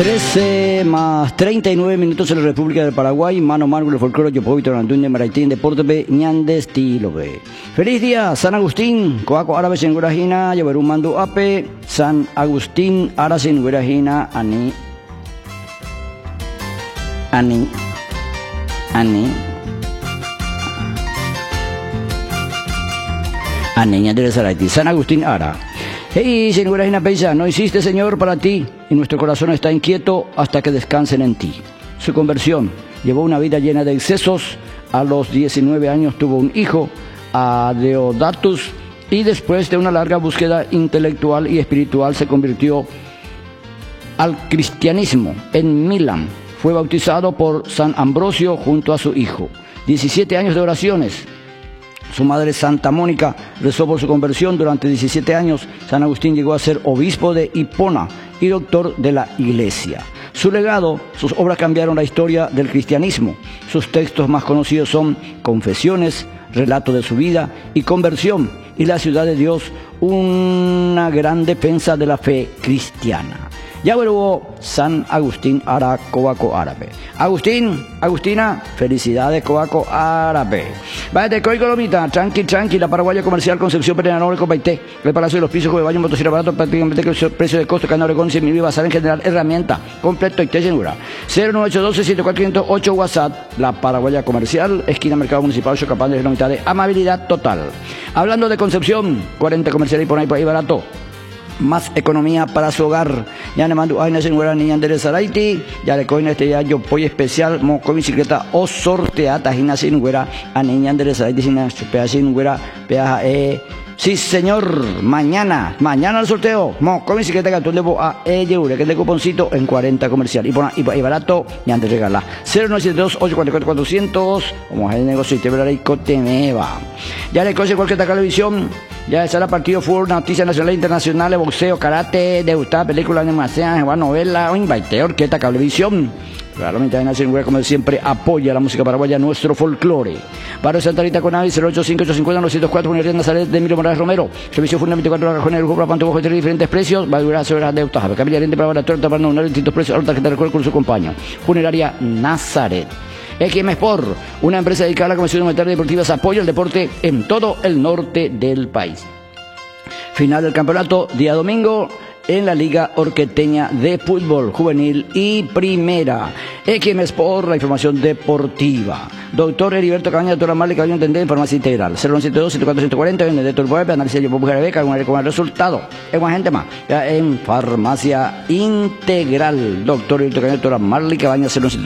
13 más 39 minutos en la República del Paraguay, mano a mano con el folclore, yo puedo de Maraitín, deporte be, ñande estilo be. Feliz día, San Agustín, coaco árabe sin guarajina, llevarú mando ape, San Agustín, ara sin guarajina, ani, ñande de Saraiti, San Agustín, ara. Hey, sin guarajina peisa, no hiciste, Señor, para ti, y nuestro corazón está inquieto hasta que descansen en ti. Su conversión llevó una vida llena de excesos. A los 19 años tuvo un hijo, a Deodatus, y después de una larga búsqueda intelectual y espiritual se convirtió al cristianismo en Milán. Fue bautizado por San Ambrosio junto a su hijo. 17 años de oraciones. Su madre Santa Mónica rezó por su conversión durante 17 años. San Agustín llegó a ser obispo de Hipona y doctor de la Iglesia. Su legado, sus obras cambiaron la historia del cristianismo. Sus textos más conocidos son Confesiones, Relato de su vida y Conversión y la ciudad de Dios, una gran defensa de la fe cristiana. Ya vuelvo San Agustín Ara Coaco Árabe. Agustín, Agustina, felicidades Coaco Árabe. Váyate coi Colomita, tranqui, la paraguaya comercial Concepción Pereira Noble Copaité. El Palacio de los Pisos, Juego de Baño, Motosierra Barato, prácticamente que el precio de costo, Canal Oregón, 100.000 basar en general, herramienta, completo y te segura. 09812-104-508 WhatsApp, la paraguaya comercial, esquina Mercado Municipal, Chocapán de la mitad de amabilidad total. Hablando de Concepción, 40 comercial y por ahí barato. Más economía para su hogar. Ya le mando a Inés en Guara Niña de Saraiti. Ya le coin este ya yo pollo especial moco bicicleta o sorteata Gina sin Guera a Niña de Saraiti sin pea sin Guera pea sí señor, mañana el sorteo moco bicicleta que tú le voy a Yeure que es de cuponcito en 40 comercial y barato y antes regala 0972-844-400 como es el negocio y te verá y cotemeva. Ya le coge cualquier televisión. Ya está el partido fútbol, noticias nacionales e internacionales, boxeo, karate, degustada, película, animación, novela, invite, orquesta, cablevisión. Claro, mi Nación, como siempre, apoya la música paraguaya, nuestro folclore. Barrio Santa Rita con Avi, 085-850-904, Funeraria Nazaret de Emilio Morales Romero. Servicio funerario 24 horas, con el grupo, Panto Bojo, de diferentes precios. Va a durar horas de Utah. Camilla Oriente para laboratorio, tapando unos distintos precios. Ahora tarjeta de recuerdo con su compañero. Funeraria Nazaret. XM Sport, una empresa dedicada a la comercialización monetaria y deportiva, apoya el deporte en todo el norte del país. Final del campeonato, día domingo, en la Liga Orqueteña de Fútbol Juvenil y Primera. XM Sport, la información deportiva. Doctor Heriberto Cabaña, doctora Marley Cabaña, entender en farmacia integral. 092-104-140, en el Doctor Web, análisis de Popular Beca, con el resultado. Es una gente más. Ya en farmacia integral. Doctor Heriberto Cabaña, doctora Marley Cabaña,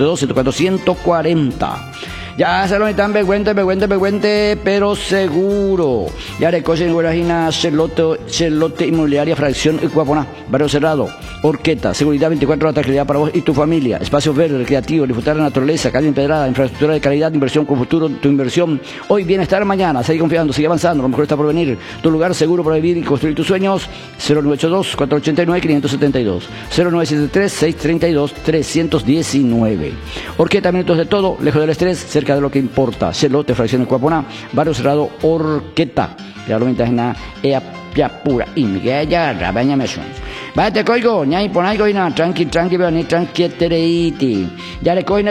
092-104-140. Ya se lo necesitan, beguente, pero seguro. Ya le cogen en Guarajina, Charlotte Inmobiliaria, Fracción Ecuapona, Barrio Cerrado, Orqueta, seguridad 24 horas, tranquilidad para vos y tu familia, espacios verdes, recreativos, disfrutar de la naturaleza, calle empedrada, infraestructura de calidad, inversión con futuro, tu inversión, hoy, bienestar, mañana, sigue confiando, sigue avanzando, lo mejor está por venir, tu lugar seguro para vivir y construir tus sueños, 0982-489-572, 0973-632-319. Orqueta, minutos de todo, lejos del estrés, cerca de lo que importa. Celote, Fracción de Cuapona, Barrio Cerrado, Orqueta. Ya lo mientras na ea pura y Miguel ya rabaña mesón. Vaya te coigo, ñay ponaigo y na tranqui, veo ni tranqui tereiti. Ya le coina